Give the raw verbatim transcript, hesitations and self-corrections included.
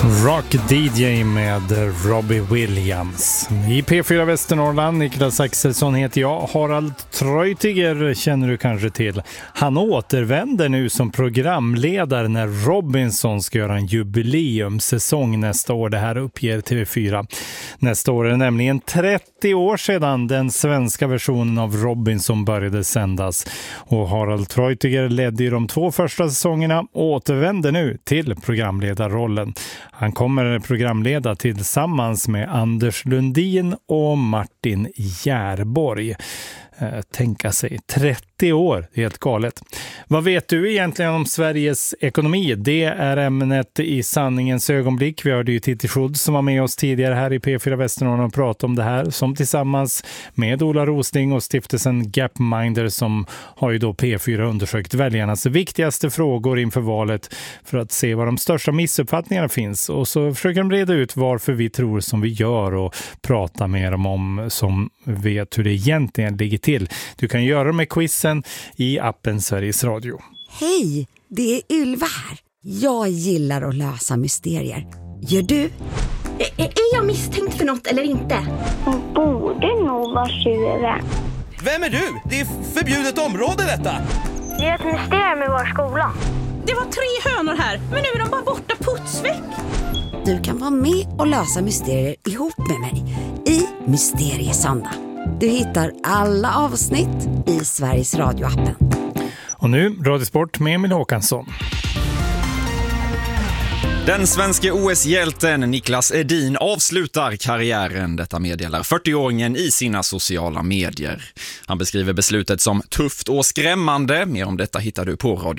Rock D J med Robbie Williams. I P fyra Västernorrland, Niklas Axelsson heter jag. Harald Treutiger känner du kanske till. Han återvänder nu som programledare när Robinson ska göra en jubileumssäsong nästa år. Det här uppger T V fyra. Nästa år är det nämligen trettio år sedan den svenska versionen av Robinson började sändas. Och Harald Treutiger ledde i de två första säsongerna och återvänder nu till programledarrollen. Han kommer programleda tillsammans med Anders Lundin och Martin Järborg. Eh, tänka sig, trettio år, helt galet. Vad vet du egentligen om Sveriges ekonomi? Det är ämnet i sanningens ögonblick. Vi hörde ju Titti Schultz som var med oss tidigare här i P fyra Västernorrland och pratade om det här, som tillsammans med Ola Rosling och stiftelsen Gapminder som har ju då P fyra undersökt väljarnas viktigaste frågor inför valet för att se var de största missuppfattningarna finns, och så försöker de reda ut varför vi tror som vi gör och prata med dem om som vet hur det egentligen ligger till. Du kan göra det med quizen i appen Sveriges Radio. Hej, det är Ylva här. Jag gillar att lösa mysterier. Gör du? Är, är jag misstänkt för något eller inte? Hon borde nog vara tjuven. Vem är du? Det är förbjudet område detta. Det är ett mysterium i vår skola. Det var tre hönor här, men nu är de bara borta putsväck. Du kan vara med och lösa mysterier ihop med mig i Mysteriesöndag. Du hittar alla avsnitt i Sveriges Radio-appen. Och nu Radiosport med Emil Håkansson. Den svenska O S-hjälten Niklas Edin avslutar karriären, detta meddelar fyrtioåringen i sina sociala medier. Han beskriver beslutet som tufft och skrämmande. Mer om detta hittar du på Radio.